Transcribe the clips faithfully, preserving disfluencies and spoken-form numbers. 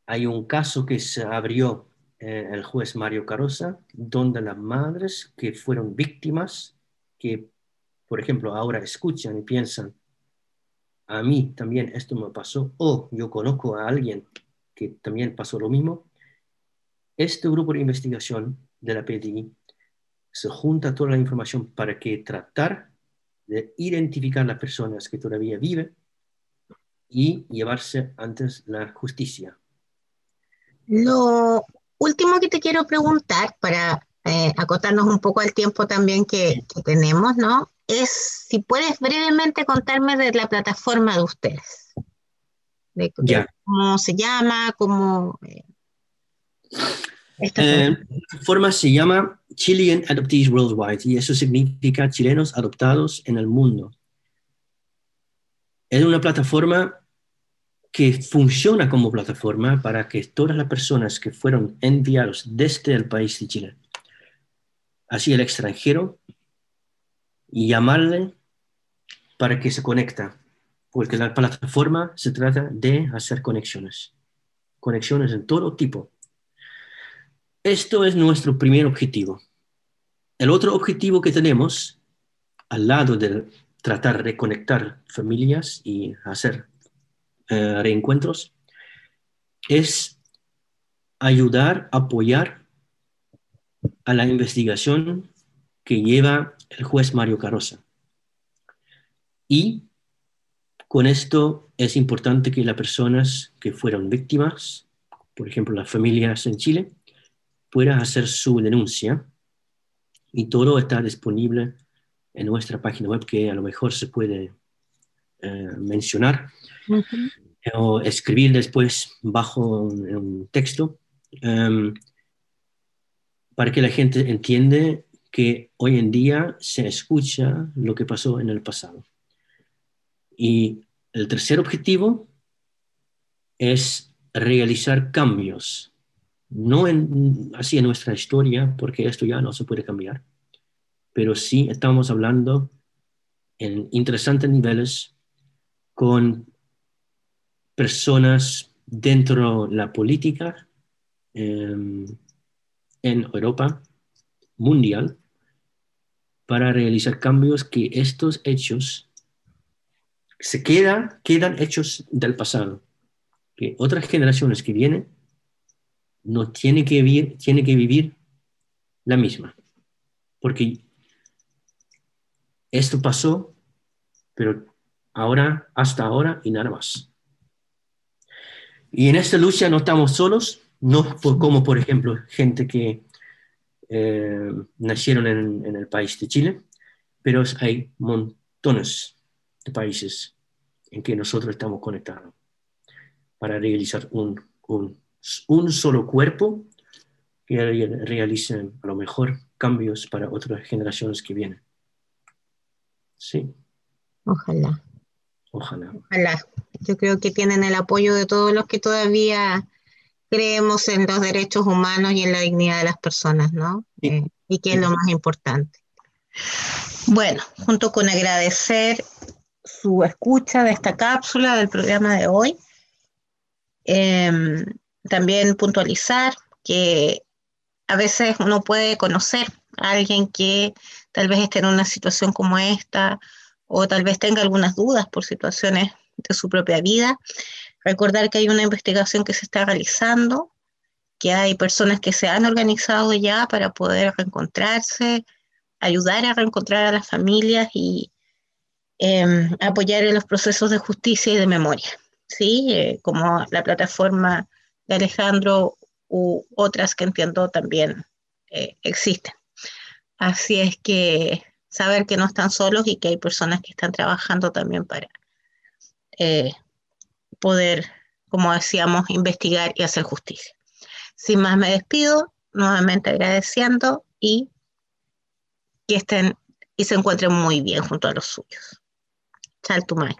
hay un caso que se abrió eh, el juez Mario Carosa, donde las madres que fueron víctimas, que por ejemplo ahora escuchan y piensan, a mí también esto me pasó, o yo conozco a alguien que también pasó lo mismo, este grupo de investigación de la P D I se junta toda la información para que tratar de identificar las personas que todavía viven y llevarse ante la justicia. Lo último que te quiero preguntar, para eh, acotarnos un poco al tiempo también que, que tenemos, ¿no? Es si puedes brevemente contarme de la plataforma de ustedes, de, de Ya. cómo se llama, cómo... Eh, esta Eh, la plataforma se llama Chilean Adoptees Worldwide y eso significa chilenos adoptados en el mundo. Es una plataforma que funciona como plataforma para que todas las personas que fueron enviados desde el país de Chile hacia el extranjero y llamarle para que se conecta, porque la plataforma se trata de hacer conexiones, conexiones en todo tipo. Esto es nuestro primer objetivo. El otro objetivo que tenemos, al lado de tratar de reconectar familias y hacer eh, reencuentros, es ayudar, apoyar a la investigación que lleva el juez Mario Carosa. Y con esto es importante que las personas que fueron víctimas, por ejemplo las familias en Chile, puedan hacer su denuncia y todo está disponible en nuestra página web que a lo mejor se puede eh, mencionar Uh-huh. o escribir después bajo un, un texto um, para que la gente entienda que hoy en día se escucha lo que pasó en el pasado. Y el tercer objetivo es realizar cambios, no en, así en nuestra historia, porque esto ya no se puede cambiar, pero sí estamos hablando en interesantes niveles con personas dentro de la política eh, en Europa mundial para realizar cambios que estos hechos se quedan, quedan hechos del pasado, que otras generaciones que vienen no tienen que vivir, tienen que vivir la misma, porque esto pasó, pero ahora, hasta ahora y nada más. Y en esta lucha no estamos solos, no por, como por ejemplo gente que eh, nacieron en, en el país de Chile, pero hay montones de países en que nosotros estamos conectados para realizar un, un, un solo cuerpo que realicen a lo mejor cambios para otras generaciones que vienen. Sí, Ojalá, ojalá. ojalá. Yo creo que tienen el apoyo de todos los que todavía creemos en los derechos humanos y en la dignidad de las personas, ¿no? Sí, Eh, y que es sí. lo más importante. Bueno, junto con agradecer su escucha de esta cápsula del programa de hoy, eh, también puntualizar que a veces uno puede conocer a alguien que tal vez esté en una situación como esta o tal vez tenga algunas dudas por situaciones de su propia vida. Recordar que hay una investigación que se está realizando, que hay personas que se han organizado ya para poder reencontrarse, ayudar a reencontrar a las familias y eh, apoyar en los procesos de justicia y de memoria, ¿sí? Eh, como la plataforma de Alejandro u otras que entiendo también eh, existen. Así es que saber que no están solos y que hay personas que están trabajando también para eh, poder, como decíamos, investigar y hacer justicia. Sin más me despido, nuevamente agradeciendo y que estén y se encuentren muy bien junto a los suyos. Chaltumay.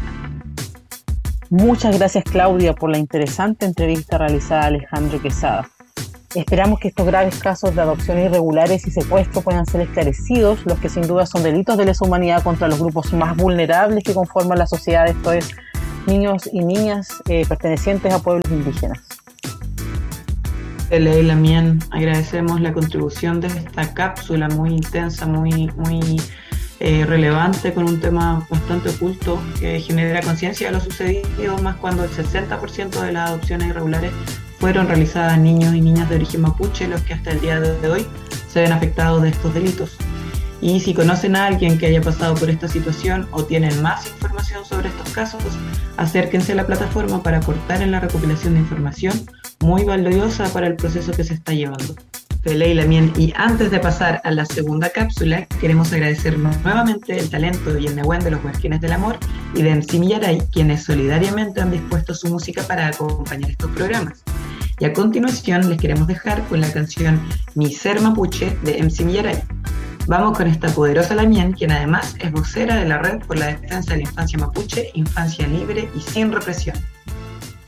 Muchas gracias, Claudia, por la interesante entrevista realizada a Alejandro Quesada. Esperamos que estos graves casos de adopciones irregulares y secuestro puedan ser esclarecidos, los que sin duda son delitos de lesa humanidad contra los grupos más vulnerables que conforman la sociedad, esto es, niños y niñas eh, pertenecientes a pueblos indígenas. Ley Lamien, agradecemos la contribución de esta cápsula muy intensa, muy, muy eh, relevante, con un tema bastante oculto que genera conciencia de lo sucedido, más cuando el sesenta por ciento de las adopciones irregulares fueron realizadas a niños y niñas de origen mapuche, los que hasta el día de hoy se ven afectados de estos delitos. Y si conocen a alguien que haya pasado por esta situación o tienen más información sobre estos casos, acérquense a la plataforma para aportar en la recopilación de información muy valiosa para el proceso que se está llevando. Feley Lamien, y antes de pasar a la segunda cápsula, queremos agradecer nuevamente el talento y el nehuen de los Huerquines del Amor y de M C Millaray, quienes solidariamente han dispuesto su música para acompañar estos programas. Y a continuación les queremos dejar con la canción Mi Ser Mapuche de M C Millaray. Vamos con esta poderosa Lamien, quien además es vocera de la Red por la Defensa de la Infancia Mapuche, Infancia Libre y Sin Represión.